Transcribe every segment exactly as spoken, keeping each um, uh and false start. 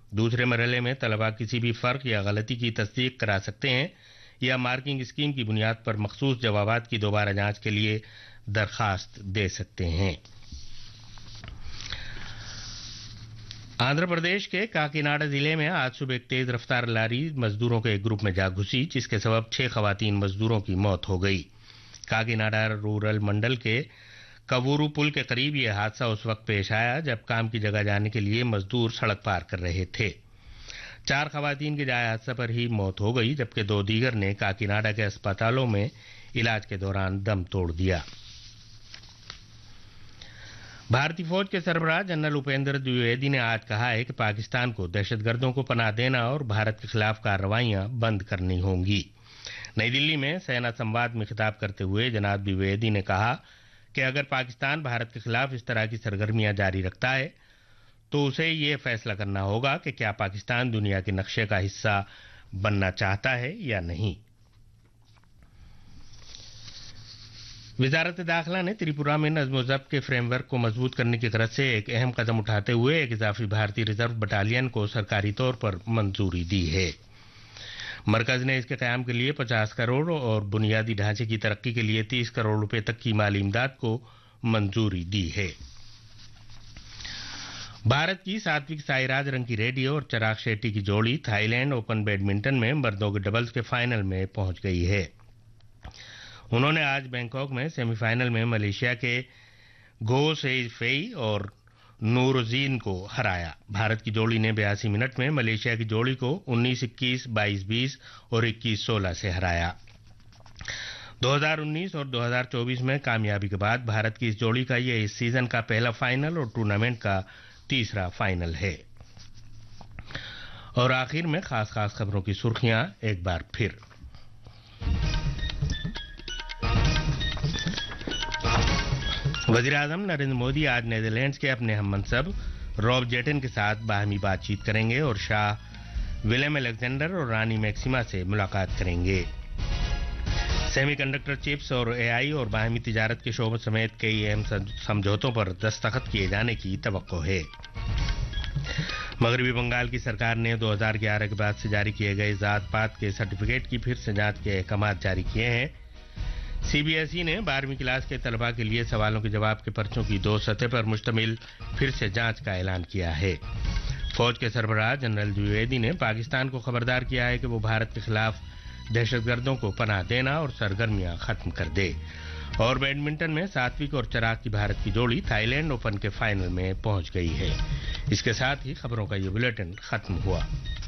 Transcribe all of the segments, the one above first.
दूसरे मरहले में तलबा किसी भी फ़र्क या गलती की तस्दीक करा सकते हैं या मार्किंग स्कीम की बुनियाद पर मखसूस जवाबात की दोबारा जांच के लिए दरखास्त दे सकते हैं। आंध्र प्रदेश के काकीनाडा जिले में आज सुबह एक तेज रफ्तार लारी मजदूरों के एक ग्रुप में जा घुसी, जिसके सबब छह खवातीन मजदूरों की मौत हो गई। काकीनाडा रूरल मंडल के कवूरू पुल के करीब यह हादसा उस वक्त पेश आया जब काम की जगह जाने के लिए मजदूर सड़क पार कर रहे थे। चार खवातीन की जाए हादसा पर ही मौत हो गई, जबकि दो दीगर ने काकीनाडा के अस्पतालों में इलाज के दौरान दम तोड़ दिया। भारतीय फौज के सरबराह जनरल उपेंद्र द्विवेदी ने आज कहा है कि पाकिस्तान को दहशतगर्दों को पनाह देना और भारत के खिलाफ कार्रवाइयां बंद करनी होंगी। नई दिल्ली में सेना संवाद में खिताब करते हुए जनाब द्विवेदी ने कहा कि अगर पाकिस्तान भारत के खिलाफ इस तरह की सरगर्मियां जारी रखता है तो उसे ये फैसला करना होगा कि क्या पाकिस्तान दुनिया के नक्शे का हिस्सा बनना चाहता है या नहीं। वजारत दाखिला ने त्रिपुरा में नज्म ज़ब्त के फ्रेमवर्क को मजबूत करने की गरज से एक अहम कदम उठाते हुए एक इजाफी भारतीय रिजर्व बटालियन को सरकारी तौर पर मंजूरी दी है। मरकज ने इसके क़याम के लिए पचास करोड़ और बुनियादी ढांचे की तरक्की के लिए तीस करोड़ रुपए तक की माली इमदाद को मंजूरी दी है। भारत की सात्विक साईराज रंकीरेड्डी और चिराग शेट्टी की जोड़ी थाईलैंड ओपन बैडमिंटन में मर्दों के डबल्स के फाइनल में पहुंच गई है। उन्होंने आज बैंकॉक में सेमीफाइनल में मलेशिया के गो सेई फेई और नूरजीन को हराया। भारत की जोड़ी ने बयासी मिनट में मलेशिया की जोड़ी को उन्नीस इक्कीस, बाईस बीस और इक्कीस सोलह से हराया। दो हज़ार उन्नीस और दो हज़ार चौबीस में कामयाबी के बाद भारत की इस जोड़ी का यह इस सीजन का पहला फाइनल और टूर्नामेंट का तीसरा फाइनल है। और आखिर में खास खास खबरों की सुर्खियां एक बार फिर। वज़ीर-ए-आज़म नरेंद्र मोदी आज नीदरलैंड्स के अपने हम मनसब रॉब जेटन के साथ बाहमी बातचीत करेंगे और शाह विलियम अलेक्जेंडर और रानी मैक्सिमा से मुलाकात करेंगे। सेमीकंडक्टर चिप्स और एआई और बाहमी तिजारत के शोबों समेत कई अहम समझौतों पर दस्तखत किए जाने की तवक्को है। मगरबी बंगाल की सरकार ने दो हज़ार ग्यारह के बाद से जारी किए गए जात पात के सर्टिफिकेट की फिर से जांच के अहकाम जारी किए हैं। सीबीएसई ने बारहवीं क्लास के तलबा के लिए सवालों के जवाब के पर्चों की दो सतह पर मुश्तमिल फिर से जांच का ऐलान किया है। फौज के सरबराह जनरल द्विवेदी ने पाकिस्तान को खबरदार किया है कि वो भारत के खिलाफ दहशतगर्दों को पनाह देना और सरगर्मियां खत्म कर दे। और बैडमिंटन में सात्विक और चिराग की भारत की जोड़ी थाईलैंड ओपन के फाइनल में पहुंच गई है। इसके साथ ही खबरों का ये बुलेटिन खत्म हुआ।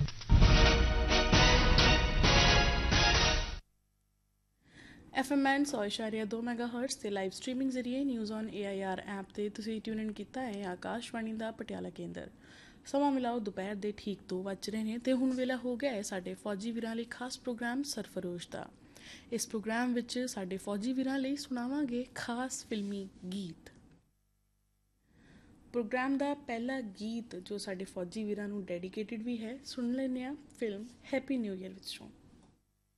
एफ एम एन सौ इशारिया दो मैगाहर्ट्ज़ ਤੇ ਲਾਈਵ ਸਟ੍ਰੀਮਿੰਗ ਜ਼ਰੀਏ news on A I R app ਤੇ ਤੁਸੀਂ ਟਿਊਨ ਇਨ ਕੀਤਾ ਹੈ ਆਕਾਸ਼ਵਾਣੀ ਦਾ ਪਟਿਆਲਾ ਕੇਂਦਰ। ਸਮਾਂ ਮਿਲਾਓ ਦੁਪਹਿਰ ਦੇ ਠੀਕ ਦੋ ਵੱਜ ਰਹੇ ਨੇ ਤੇ ਹੁਣ ਵੇਲਾ ਹੋ ਗਿਆ ਹੈ ਸਾਡੇ ਫੌਜੀ ਵੀਰਾਂ ਲਈ ਖਾਸ ਪ੍ਰੋਗਰਾਮ ਸਰਫਰੋਸ਼ ਦਾ। ਇਸ ਪ੍ਰੋਗਰਾਮ ਵਿੱਚ ਸਾਡੇ ਫੌਜੀ ਵੀਰਾਂ ਲਈ ਸੁਣਾਵਾਂਗੇ ਖਾਸ ਫਿਲਮੀ ਗੀਤ। ਪ੍ਰੋਗਰਾਮ ਦਾ ਪਹਿਲਾ ਗੀਤ ਜੋ ਸਾਡੇ ਫੌਜੀ ਵੀਰਾਂ ਨੂੰ ਡੈਡੀਕੇਟਿਡ ਵੀ ਹੈ ਸੁਣ ਲੈਂਦੇ ਹਾਂ ਫਿਲਮ ਹੈਪੀ ਨਿਊ ਈਅਰ ਵਿੱਚੋਂ।